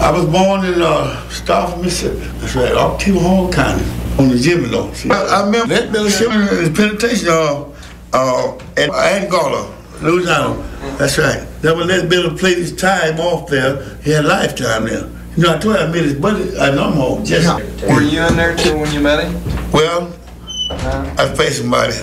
I was born in Stafford, Mississippi. That's right, off Hall County, on the Gemini. I remember that fellowship in the penitentiary at Angola, Louisiana. That's right. That was that Billy played his time off there. He had a lifetime there. You know, I told you I met his buddy. I know him all. Were you in there too when you met him? Well, I faced somebody.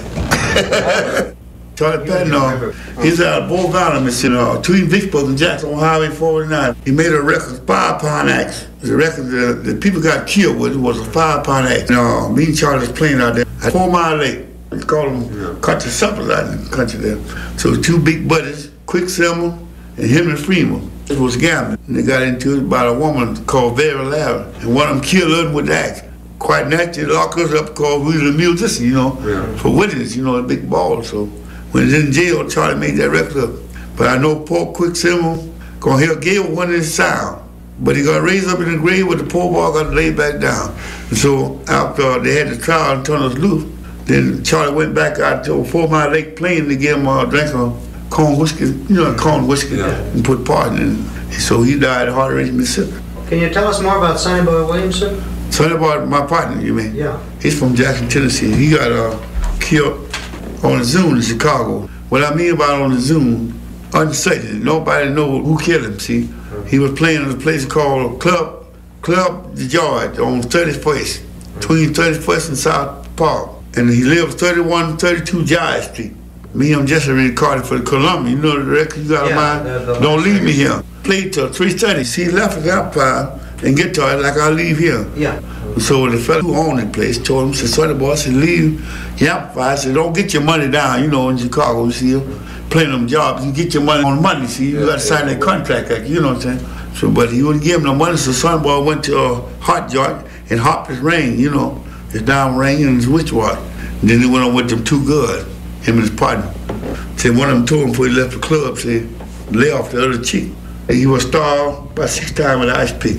Charlie Patton, he's out of Bull Valley, Mississippi, between Vicksburg and Jackson on Highway 49. He made a record, 5-pound axe. The record that people got killed with was a 5-pound axe. Me and Charlie was playing out there at 4 Mile Lake. It's called them country suppers out in the country there. So 2 big buddies, Quicksilver and Henry Freeman. It was gambling. And they got into it by a woman called Vera Lara. And one of them killed her with the axe. Quite naturally, locked us up because we were the musicians, for witness, a big ball. So when he was in jail, Charlie made that record up. But I know poor Quicksilver gonna hear Gail one in his sound. But he got raised up in the grave where the poor boy got laid back down. And so after they had the trial and turned us loose, then Charlie went back out to 4 Mile Lake Plain to get him a drink of corn whiskey, corn whiskey, and put part in it. So he died at Heart Ridge, Mississippi. Can you tell us more about Sonny Boy Williamson? Sonny Boy, my partner, you mean? Yeah. He's from Jackson, Tennessee. He got killed on the Zoom in Chicago. What I mean about on the Zoom, uncertain. Nobody knows who killed him, see? He was playing at a place called Club the George on 31st, between 31st and South Park. And he lives 3132 Giant Street. Me, I'm just recording for the Columbia. You know the record you got of mine? Don't leave me here. Played till 3:30. See, he left the amplifier and guitar like I leave here. Yeah. So the fellow who owned the place told him, said, Sonny Boy, said, leave the amplifier. I said, don't get your money down, in Chicago, you see, playing them jobs. You get your money on Monday, see, you got to sign that contract, you know what I'm saying? So, but he wouldn't give him no money, so Sonny Boy went to a hot joint and hopped his ring, his down ring and his witch watch. And then he went on with them 2 girls, him and his partner. Said one of them told him before he left the club, said, lay off the other cheek. And he was starved about 6 times with an ice pick.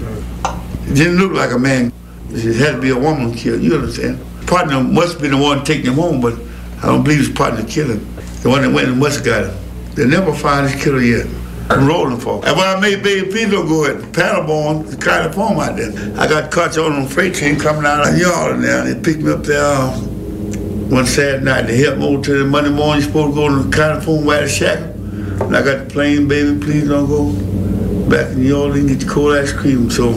It didn't look like a man. It had to be a woman killed, you understand? Partner must be the one taking him home, but I don't believe his partner killed him. The one that went and must have got him. They never found his killer yet. I'm rolling for. And when I made Baby Pedro go at Paderborn, the kind of phone out there, I got caught on a freight train coming out of Yard now. They picked me up there one Saturday night. They helped me over to the Monday morning. You're supposed to go to the kind of phone by the shack. And I got the plane, baby, please don't go back in New Orleans and get the cold ice cream. So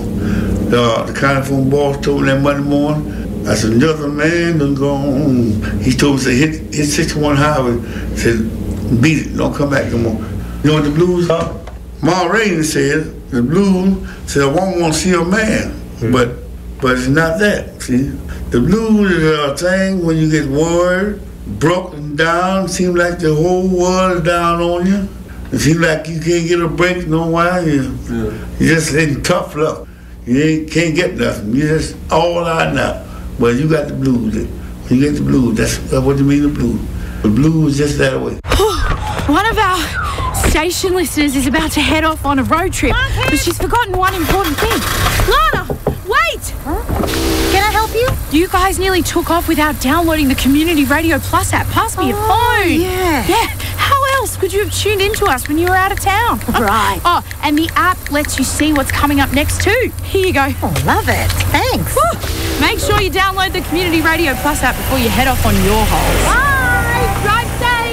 the kind of phone boss told me that Monday morning, I said, another man done gone. He told me, say, hit 61 highway. Said, beat it, don't come back no more. You know what the blues are? Ma Rainey said, the blues said, I won't want to see a man. But it's not that, see? The blues is a thing when you get worried, broken down, seems like the whole world is down on you. It seems like you can't get a break, no why. You're just in tough luck. You can't get nothing. You're just all out now. But you got the blues. When you get the blues, that's what you mean, the blues. The blues is just that way. One of our station listeners is about to head off on a road trip, but she's forgotten one important thing. Lana, wait! Huh? Can I help you? You guys nearly took off without downloading the Community Radio Plus app. Pass me your phone. Yeah. How else could you have tuned into us when you were out of town? Right. Oh, and the app lets you see what's coming up next too. Here you go. Oh, love it. Thanks. Woo. Make sure you download the Community Radio Plus app before you head off on your holes. Bye. Drive